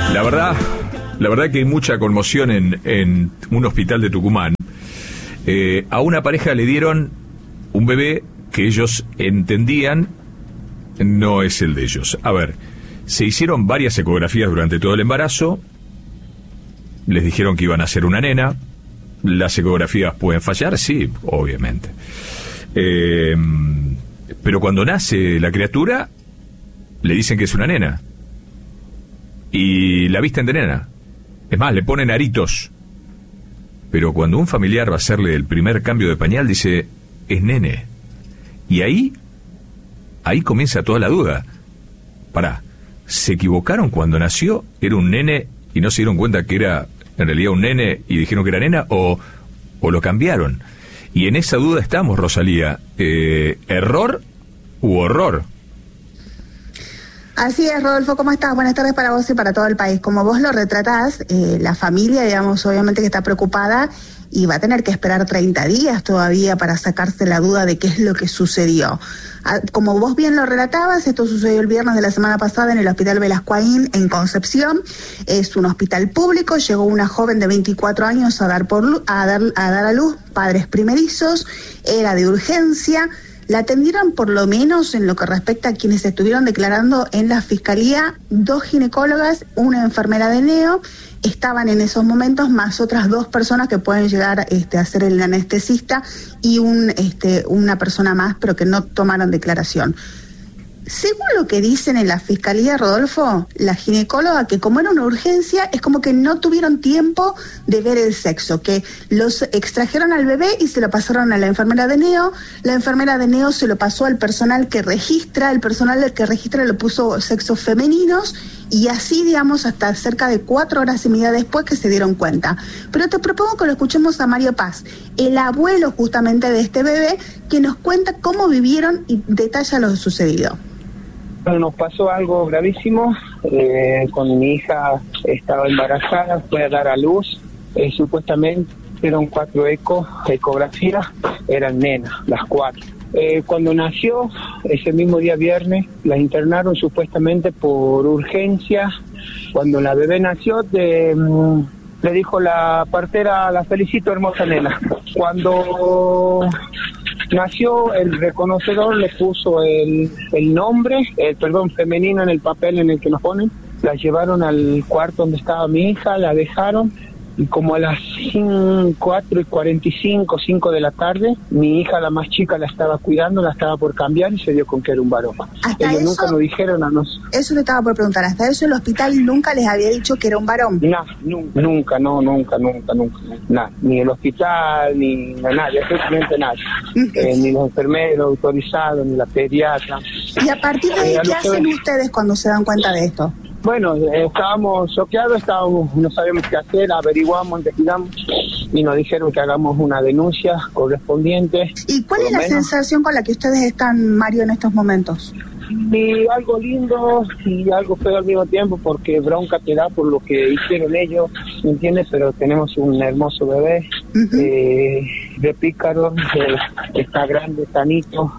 La verdad que hay mucha conmoción en un hospital de Tucumán. A una pareja le dieron un bebé que ellos entendían no es el de ellos. A ver, se hicieron varias ecografías durante todo el embarazo, les dijeron que iban a ser una nena. Las ecografías pueden fallar, sí, obviamente. Pero cuando nace la criatura, le dicen que es una nena. Y la visten de nena. Es más, le ponen aritos. Pero cuando un familiar va a hacerle el primer cambio de pañal, dice, es nene. Y ahí comienza toda la duda. Pará, ¿se equivocaron cuando nació? ¿Era un nene y no se dieron cuenta que era en realidad un nene y dijeron que era nena? ¿O lo cambiaron? Y en esa duda estamos, Rosalía. ¿Error u horror? Así es, Rodolfo, ¿cómo estás? Buenas tardes para vos y para todo el país. Como vos lo retratás, la familia, digamos, obviamente que está preocupada y va a tener que esperar 30 días todavía para sacarse la duda de qué es lo que sucedió. Como vos bien lo relatabas, esto sucedió el viernes de la semana pasada en el Hospital Velascoaín en Concepción. Es un hospital público. Llegó una joven de 24 años a dar a luz, padres primerizos, era de urgencia. La atendieron, por lo menos en lo que respecta a quienes estuvieron declarando en la fiscalía, 2 ginecólogas, una enfermera de neo, estaban en esos momentos, más otras 2 personas que pueden llegar a ser el anestesista y una persona más, pero que no tomaron declaración. Según lo que dicen en la fiscalía, Rodolfo, la ginecóloga, que como era una urgencia, es como que no tuvieron tiempo de ver el sexo, que los extrajeron al bebé y se lo pasaron a la enfermera de neo se lo pasó al personal que registra, el personal que registra lo puso sexos femeninos, y así, digamos, hasta cerca de 4 horas y media después que se dieron cuenta. Pero te propongo que lo escuchemos a Mario Paz, el abuelo justamente de este bebé, que nos cuenta cómo vivieron y detalla lo sucedido. Bueno, nos pasó algo gravísimo. Con mi hija estaba embarazada, fue a dar a luz. Supuestamente eran 4 ecografías, eran nenas, las 4. Cuando nació, ese mismo día viernes, la internaron supuestamente por urgencia. Cuando la bebé nació, le dijo la partera, la felicito, hermosa nena. Cuando nació, el reconocedor le puso el nombre, femenino en el papel en el que nos ponen. La llevaron al cuarto donde estaba mi hija, la dejaron, y como a las 4:45, 5 de la tarde, mi hija, la más chica, la estaba cuidando, la estaba por cambiar y se dio con que era un varón. Ellos nunca nos dijeron a nosotros. Eso le estaba por preguntar, ¿hasta eso el hospital nunca les había dicho que era un varón? Nunca, nada, ni el hospital, ni nadie, absolutamente nadie. Ni los enfermeros autorizados, ni la pediatra. ¿Y a partir de ahí qué hacen ustedes cuando se dan cuenta de esto? Bueno, estábamos choqueados, no sabíamos qué hacer, averiguamos, investigamos y nos dijeron que hagamos una denuncia correspondiente. ¿Y cuál es la sensación con la que ustedes están, Mario, en estos momentos? Y algo lindo y algo feo al mismo tiempo, porque bronca te da por lo que hicieron ellos, ¿me entiendes? Pero tenemos un hermoso bebé, de pícaro, está grande, sanito.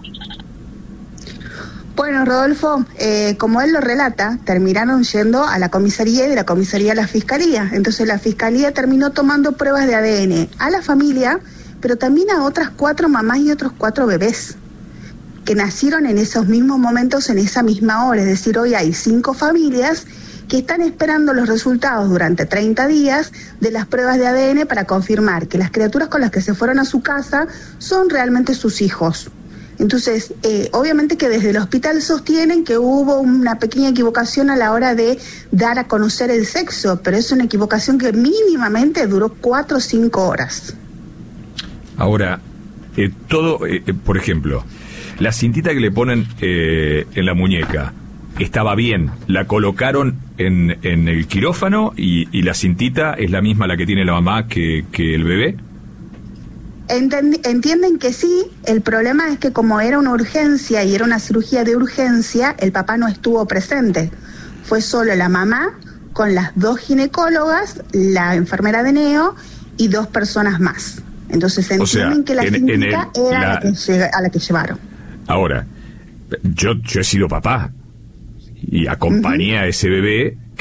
Bueno, Rodolfo, como él lo relata, terminaron yendo a la comisaría y de la comisaría a la fiscalía. Entonces la fiscalía terminó tomando pruebas de ADN a la familia, pero también a otras 4 mamás y otros 4 bebés que nacieron en esos mismos momentos, en esa misma hora. Es decir, hoy hay 5 familias que están esperando los resultados durante 30 días de las pruebas de ADN para confirmar que las criaturas con las que se fueron a su casa son realmente sus hijos. Entonces, obviamente que desde el hospital sostienen que hubo una pequeña equivocación a la hora de dar a conocer el sexo, pero es una equivocación que mínimamente duró 4 o 5 horas. Ahora, por ejemplo, la cintita que le ponen en la muñeca, estaba bien, la colocaron en el quirófano y la cintita es la misma la que tiene la mamá que el bebé. Entienden que sí, el problema es que como era una urgencia y era una cirugía de urgencia, el papá no estuvo presente. Fue solo la mamá con las 2 ginecólogas, la enfermera de neo y 2 personas más. Entonces entienden que la clínica era a la que llevaron. Ahora, yo he sido papá y acompañé a ese bebé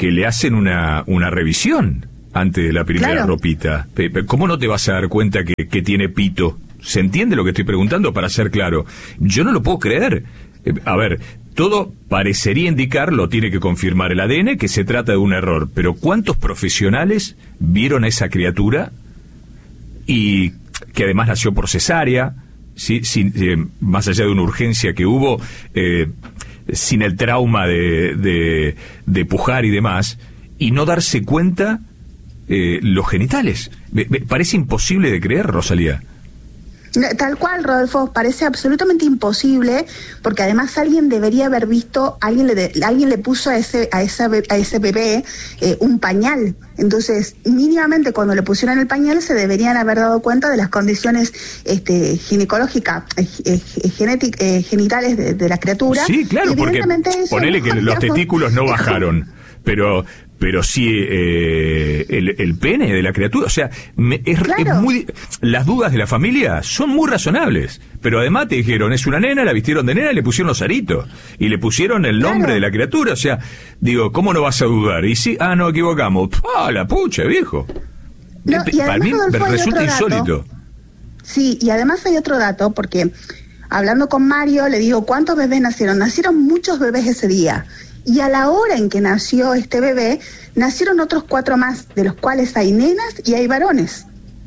que le hacen una revisión antes de la primera ropita. ¿Cómo no te vas a dar cuenta que tiene pito? ¿Se entiende lo que estoy preguntando? Para ser claro, yo no lo puedo creer. A ver, todo parecería indicar, lo tiene que confirmar el ADN, que se trata de un error. Pero ¿cuántos profesionales vieron a esa criatura y que además nació por cesárea, ¿sí? Más allá de una urgencia que hubo, sin el trauma de pujar y demás, y no darse cuenta los genitales? Me parece imposible de creer, Rosalía. Tal cual, Rodolfo, parece absolutamente imposible, porque además alguien debería haber visto, alguien le puso a ese bebé un pañal. Entonces, mínimamente cuando le pusieron el pañal se deberían haber dado cuenta de las condiciones ginecológicas, genitales de la criatura. Sí, claro, porque ponele que los testículos no bajaron, pero sí el pene de la criatura. O sea, es muy, las dudas de la familia son muy razonables. Pero además te dijeron, es una nena, la vistieron de nena y le pusieron los aritos. Y le pusieron el nombre de la criatura. O sea, digo, ¿cómo no vas a dudar? Y sí, no equivocamos. La pucha, viejo. No, y para mí Rodolfo, me resulta insólito. Sí, y además hay otro dato, porque hablando con Mario, le digo, ¿cuántos bebés nacieron? Nacieron muchos bebés ese día. Y a la hora en que nació este bebé, nacieron otros 4 más, de los cuales hay nenas y hay varones.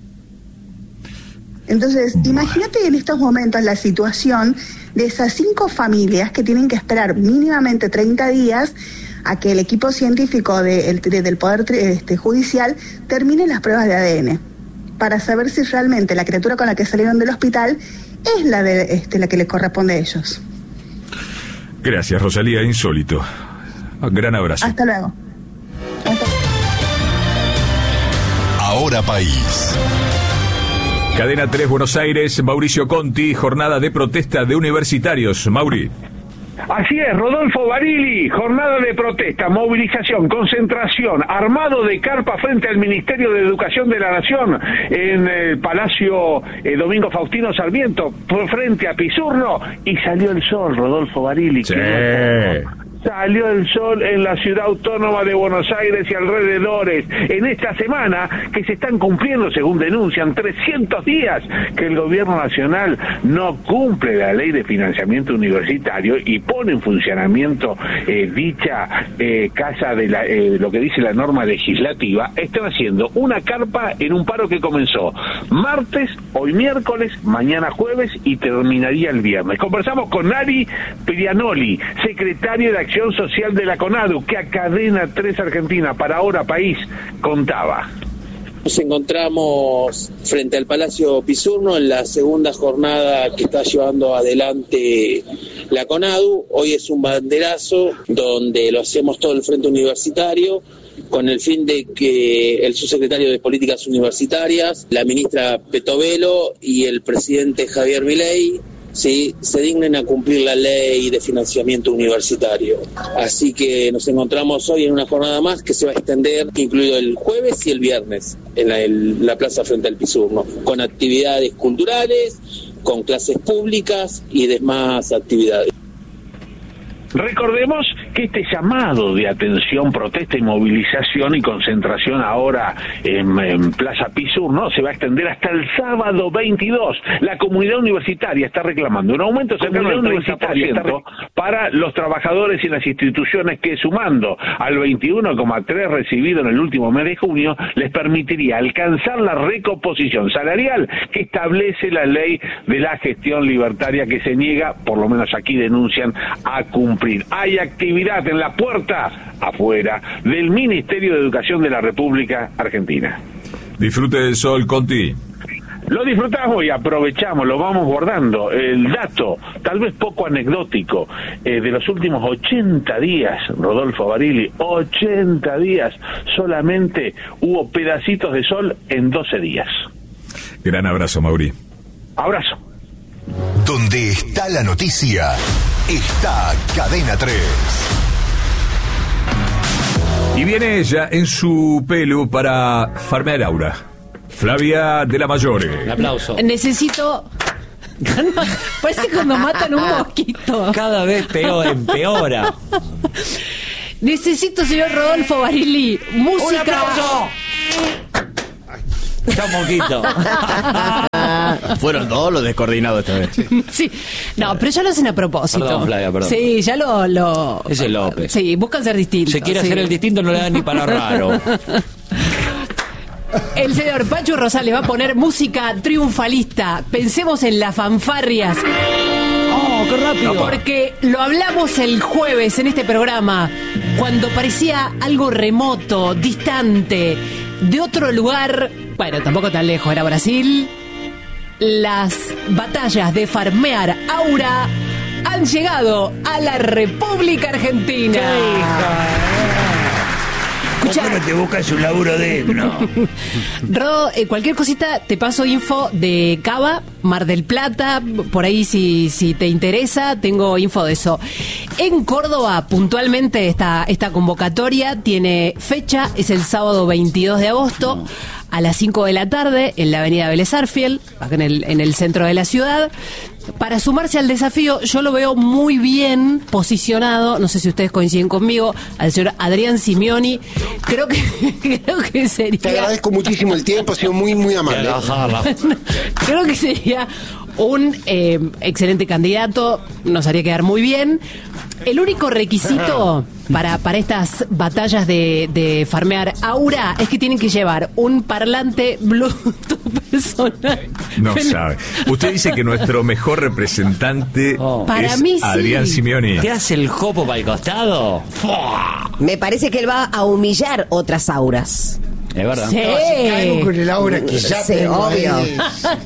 Entonces, imagínate en estos momentos la situación de esas 5 familias que tienen que esperar mínimamente 30 días a que el equipo científico del Poder Judicial termine las pruebas de ADN para saber si realmente la criatura con la que salieron del hospital es la que les corresponde a ellos. Gracias, Rosalía, insólito. Un gran abrazo. Hasta luego. Ahora País. Cadena 3 Buenos Aires, Mauricio Conti, jornada de protesta de universitarios. Mauri. Así es, Rodolfo Barili, jornada de protesta, movilización, concentración, armado de carpa frente al Ministerio de Educación de la Nación en el Palacio Domingo Faustino Sarmiento, frente a Pisurno, y salió el sol, Rodolfo Barili. Sí. Salió el sol en la ciudad autónoma de Buenos Aires y alrededores. En esta semana que se están cumpliendo, según denuncian, 300 días que el gobierno nacional no cumple la ley de financiamiento universitario y pone en funcionamiento dicha casa de lo que dice la norma legislativa. Están haciendo una carpa en un paro que comenzó martes, hoy miércoles, mañana jueves y terminaría el viernes. Conversamos con Ari Prianoli, secretario de Acción Social de la CONADU, que a Cadena 3 Argentina para Ahora País contaba. Nos encontramos frente al Palacio Pisurno en la segunda jornada que está llevando adelante la CONADU. Hoy es un banderazo donde lo hacemos todo el Frente Universitario con el fin de que el subsecretario de Políticas Universitarias, la ministra Petovelo y el presidente Javier Milei se dignen a cumplir la ley de financiamiento universitario. Así que nos encontramos hoy en una jornada más que se va a extender, incluido el jueves y el viernes, en la plaza frente al Pisurno, con actividades culturales, con clases públicas y demás actividades. Recordemos que este llamado de atención, protesta y movilización y concentración ahora en Plaza Pisurno se va a extender hasta el sábado 22. La comunidad universitaria está reclamando un aumento cercano al 30% para los trabajadores y las instituciones que, sumando al 21,3 recibido en el último mes de junio, les permitiría alcanzar la recomposición salarial que establece la ley de la gestión libertaria, que se niega, por lo menos aquí denuncian, a cumplir. Hay actividad en la puerta afuera del Ministerio de Educación de la República Argentina. Disfrute del sol, Conti. Lo disfrutamos y aprovechamos, lo vamos guardando. El dato, tal vez poco anecdótico, de los últimos 80 días, Rodolfo Barili, 80 días, solamente hubo pedacitos de sol en 12 días. Gran abrazo, Mauri. Abrazo. Donde está la noticia, está Cadena 3. Y viene ella en su pelo para farmear aura. Flavia de la Mayore. Un aplauso. Necesito... Parece cuando matan un mosquito. Cada vez peor, empeora. Necesito, señor Rodolfo Barili, música. ¡Un aplauso! Está un moquito. Fueron todos los descoordinados esta vez. Sí. No, pero ya lo hacen a propósito. Perdón, Flavia, perdón. Sí, ya lo... Ese es López. Sí, buscan ser distintos. Se quiere sí. hacer el distinto, no le dan ni para raro. El señor Pachu Rosales va a poner música triunfalista. Pensemos en las fanfarrias. ¡Oh, qué rápido! Porque lo hablamos el jueves en este programa, cuando parecía algo remoto, distante, de otro lugar, bueno, tampoco tan lejos, era Brasil. Las batallas de farmear Aura han llegado a la República Argentina. ¿Por qué no te buscas un laburo dentro? Rodo, cualquier cosita te paso info de Cava, Mar del Plata, por ahí si te interesa, tengo info de eso. En Córdoba, puntualmente, esta convocatoria tiene fecha, es el sábado 22 de agosto, a las 5 de la tarde, en la avenida Vélez Sarsfield, acá en el centro de la ciudad. Para sumarse al desafío, yo lo veo muy bien posicionado, no sé si ustedes coinciden conmigo, al señor Adrián Simeoni. Creo que sería... Te agradezco muchísimo el tiempo, ha sido muy, muy amable. Creo que sería un excelente candidato, nos haría quedar muy bien. El único requisito para estas batallas de farmear Aura es que tienen que llevar un parlante Bluetooth personal. No sabe. Usted dice que nuestro mejor representante Para es mí sí. Adrián Simeoni. ¿Te hace el jopo para el costado? Me parece que él va a humillar otras auras. Es verdad. Sí. Caigo con el aura que ya Sí, tengo ahí. obvio.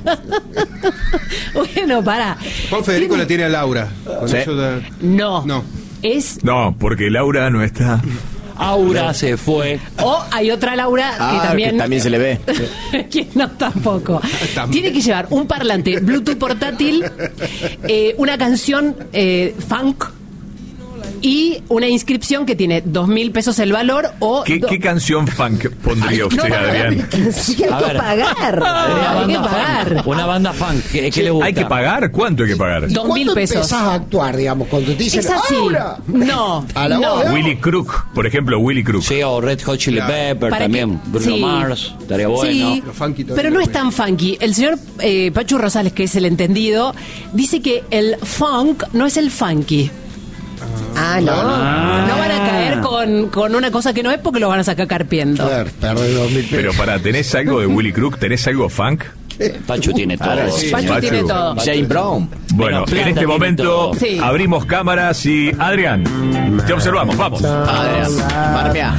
Bueno, para. Juan Federico la tiene a Laura. Con Sí. eso da- No. No. Es... No, porque Laura no está. Aura se fue. O hay otra Laura que también se le ve. que no, tampoco. Tiene que llevar un parlante Bluetooth portátil, una canción funk y una inscripción que tiene 2.000 pesos el valor o... ¿Qué canción funk pondría usted, Adrián? Sí, hay A que ver. pagar. Hay que Banda pagar. funk. Una banda funk. ¿Qué le gusta? ¿Hay que pagar? ¿Cuánto hay que pagar? 2.000 pesos. Empezás a actuar, digamos, cuando te dicen Es así. ¡Aura! No. A la voz de Willy Crook, por ejemplo, Willy Crook. Sí, o Red Hot Chili Pepper Para también. que- Bruno sí. Mars. Estaría bueno. Sí, Lo funky todavía pero no no es tan funky. El señor Pachu Rosales, que es el entendido, dice que el funk no es el funky. Ah, no. No van a caer con una cosa que no es porque lo van a sacar carpiendo. Claro, perdés 2.000 pesos. Pero ¿tenés algo de Willy Crook? ¿Tenés algo funk? Pachu tiene todo. Ahora sí, Pachu tiene todo. Jane Brown. Bueno, Plata en este tiene momento todo. Sí. abrimos cámaras y Adrián, te observamos, vamos. Adrián, farmea.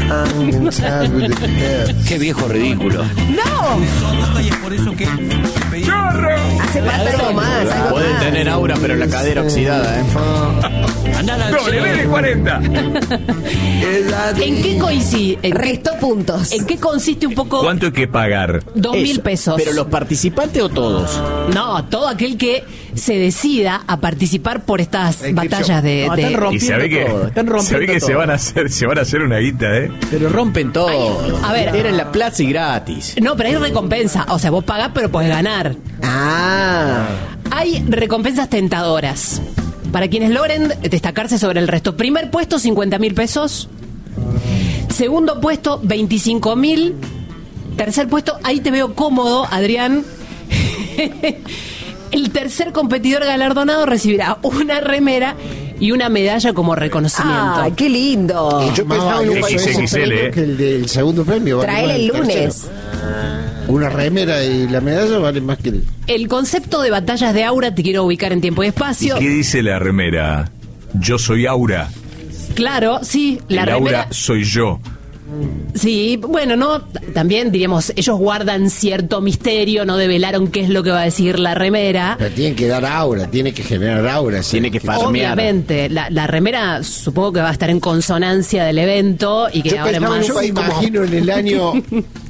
Qué viejo ridículo. ¡No! Hace falta algo más. Algo Puede más. tener aura, pero la cadera oxidada, Andá al ¡WD40! ¿En qué coincide? Restó puntos. ¿En qué consiste un poco ¿Cuánto hay que pagar? 2.000 pesos? ¿Pero los participantes o todos? No, todo aquel que se decida a participar por estas La inscripción. batallas de... No, están Y rompiendo sabe que, todo. Están rompiendo sabe que todo. se van a hacer una guita, ¿eh? Pero rompen todo. Ay, a ver. Era en la plaza y gratis. No, pero hay recompensa. O sea, vos pagás, pero podés ganar. Ah. Hay recompensas tentadoras. Para quienes logren destacarse sobre el resto. Primer puesto, 50.000 pesos. Segundo puesto, 25.000. Tercer puesto, ahí te veo cómodo, Adrián. El tercer competidor galardonado recibirá una remera y una medalla como reconocimiento. Ah, qué lindo. Yo pensaba en un XXL, premio que el del segundo premio. vale Traele más el tercero. lunes. Una remera y la medalla vale más que el... El concepto de batallas de Aura, te quiero ubicar en tiempo y ¿Y espacio. qué dice la remera? Yo soy Aura. Claro, sí, la El remera. Aura soy yo. Sí, bueno, no, también diríamos, ellos guardan cierto misterio, no develaron qué es lo que va a decir la remera. Pero tienen que dar aura, tiene que generar aura. Tiene que farmear. Obviamente, la remera supongo que va a estar en consonancia del evento y que Yo ahora pensaba, más yo me imagino en el año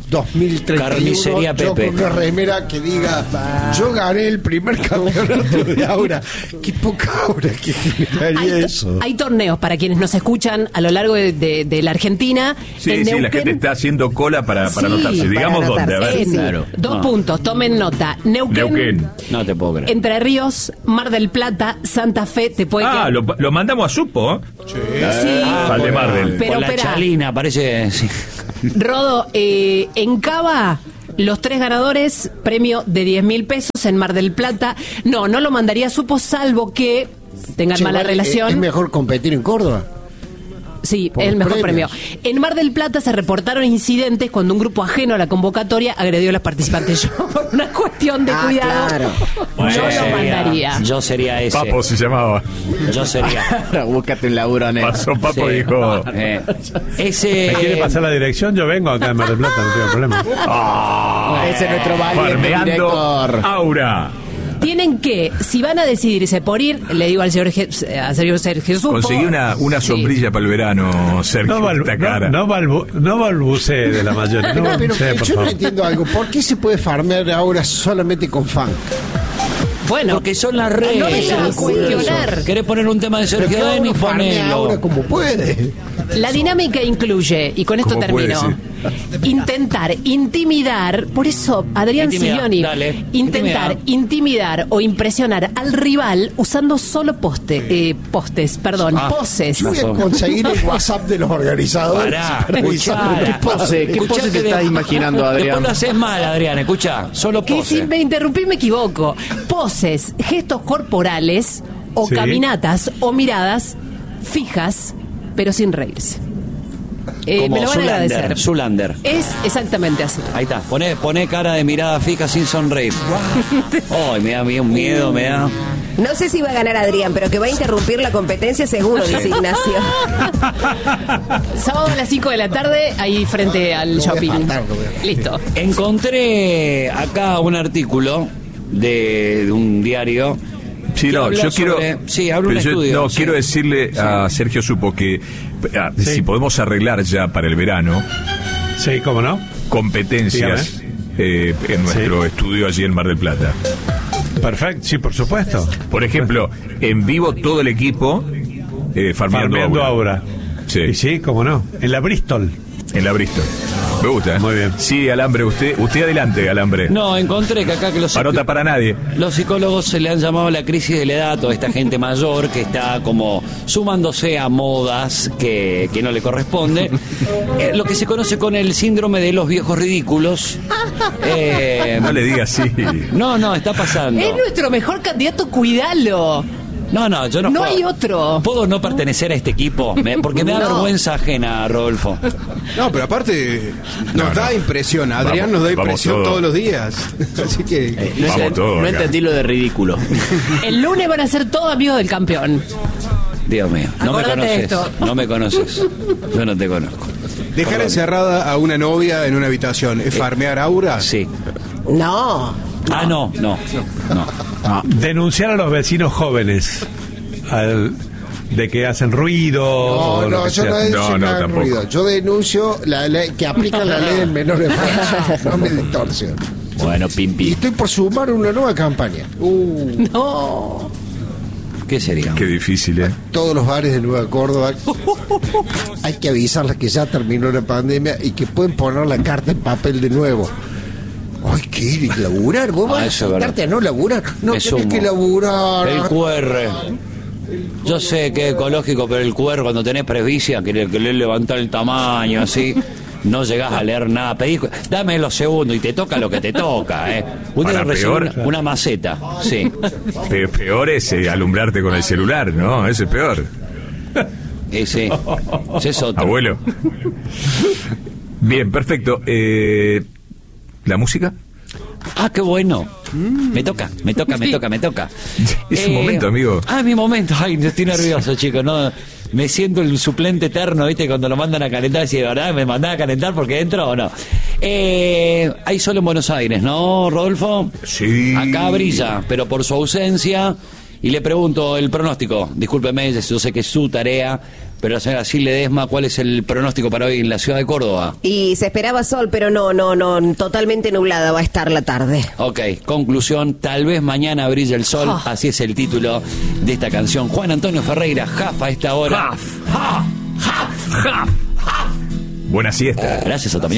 2031, Carnicería yo Pepe. con una remera que diga yo gané el primer campeonato de Aura. Qué poca Aura que generaría eso. Hay torneos para quienes nos escuchan a lo largo de la Argentina. Sí, En sí, la Neuquén- gente está haciendo cola para Sí, anotarse. para Digamos dónde, a ver. anotarse. en Claro. 2 No. puntos, tomen nota. Neuquén, No te puedo creer. Entre Ríos, Mar del Plata, Santa Fe, te puede Ah, quedar. lo mandamos a Supo, ¿eh? Sí. Al de Marvel. Pero Con la espera. chalina, parece. Sí. Rodo, en Cava, los 3 ganadores, premio de 10.000 pesos en Mar del Plata. No lo mandaría a Supo, salvo que tengan Che, mala igual, relación. Es mejor competir en Córdoba. Sí, por el mejor premios. premio. En Mar del Plata se reportaron incidentes cuando un grupo ajeno a la convocatoria agredió a los participantes. Yo, por una cuestión de cuidado, claro. no lo mandaría. Yo sería ese. Papo se llamaba. Yo sería. Búscate un laburo en él. Pasó Papo Sí. y dijo... Ese. ¿Me quiere pasar la dirección? Yo vengo acá en Mar del Plata, no tengo problema. Ese es nuestro valiente Farmeando director. Aura. Tienen que, si van a decidirse por ir, le digo al señor, a Sergio Supo. Conseguí una Sí. sombrilla para el verano, Sergio. No, esta cara. no balbucee de la mayoría. No Pero balbucee, por yo no favor. entiendo algo. ¿Por qué se puede farmear ahora solamente con funk? Bueno, Porque son las redes. no vengan a cuestionar. ¿Querés poner un tema de Pero Sergio cada Denis? uno farmea ahora Ponelo. como puede. La dinámica incluye, y con esto ¿Cómo puede termino, intentar intimidar, por eso Adrián Intimidar, Silioni, dale, intentar intimidar o impresionar al rival usando solo poses, poses. Yo voy a conseguir el WhatsApp de los organizadores. Pará, para avisarle escuchá. qué pasa. ¿Qué Escuchá pose que te estás imaginando, Adrián? Después lo haces mal, Adrián, escucha. Solo Que si pose. me interrumpí me equivoco. Poses, gestos corporales o Sí. caminatas o miradas fijas, pero sin reírse. Como Me lo van a agradecer. Zulander. Es exactamente así. Ahí está. Poné cara de mirada fija sin sonreír. Ay, me da un miedo, me da. No sé si va a ganar Adrián, pero que va a interrumpir la competencia seguro, dice Ignacio. Sábado a las 5 de la tarde, ahí frente al No voy a shopping. faltar, no voy a- Listo. Encontré acá un artículo de un diario. Sí, que no, habla yo quiero. sobre- sí, habla un pero yo, estudio. no, sí. quiero decirle a Sergio Supo que si podemos arreglar ya para el verano Sí, ¿cómo no? competencias en nuestro estudio allí en Mar del Plata. Perfecto, sí, por supuesto. Por ejemplo, en vivo todo el equipo farmeando Farmeando Aura. Sí, Y sí, ¿cómo no? En la Bristol. en la Bristol. Me gusta, ¿eh? Muy bien. Sí, Alambre, usted adelante, Alambre. No, encontré que acá que los Parota para nadie. Los psicólogos se le han llamado la crisis de la edad, toda esta gente mayor que está como sumándose a modas que no le corresponde. Lo que se conoce con el síndrome de los viejos ridículos. No le diga así. No, está pasando. Es nuestro mejor candidato, cuídalo. No, yo no No puedo. hay otro. ¿Puedo no pertenecer a este equipo? Porque me da No. vergüenza ajena, Rodolfo. No, pero aparte nos da impresión. Adrián Vamos, nos da vamos impresión todos. todos los días. Así que Vamos todos No acá. entendí lo de ridículo. El lunes van a ser todos amigos del campeón. Dios mío, no me Acordate de conoces. esto. No me conoces. Yo no te conozco. dejar encerrada a una novia en una habitación, ¿es farmear Aura? Sí. No. No. Denunciar a los vecinos jóvenes de que hacen ruido. o lo No, que yo sea. no denuncio No, nada de tampoco. ruido. Yo denuncio la ley que aplica la ley del menor esfuerzo. No me distorsión. Bueno, Y Pimpi. estoy por sumar una nueva campaña. No. ¿Qué sería? Qué difícil, ¿eh? Todos los bares de Nueva Córdoba hay que avisarles que ya terminó la pandemia y que pueden poner la carta en papel de nuevo. Ay, ¿qué ir a laburar? ¿Vos vas a eso es verdad. sentarte a no laburar? No Es tenés humo. que laburar. El QR. Yo sé que es ecológico, pero el QR cuando tenés presbicia, que le levantar el tamaño así, no llegás a leer nada. Pedís, dame los segundos y te toca lo que te toca, ¿eh? Uno Para recibe peor. una maceta, sí. Peor es alumbrarte con el celular, ¿no? Ese es peor. Sí. Ese es otro. Abuelo. Bien, perfecto. ¿La música? Ah, qué bueno. Me toca. Es un momento, amigo. Ah, mi momento. Ay, estoy nervioso, chicos. No, me siento el suplente eterno, ¿viste? Cuando lo mandan a calentar, y ¿verdad? ¿Me mandan a calentar porque entro o no? Hay sol en Buenos Aires, ¿no, Rodolfo? Sí. Acá brilla, pero por su ausencia Y le pregunto el pronóstico. Discúlpeme, yo sé que es su tarea, pero la señora Silvia Ledesma, ¿cuál es el pronóstico para hoy en la ciudad de Córdoba? Y se esperaba sol, pero no, totalmente nublada va a estar la tarde. Ok, conclusión, tal vez mañana brille el sol, así es el título de esta canción. Juan Antonio Ferreira, Jaf a esta hora. Buena siesta. Gracias, hasta mañana.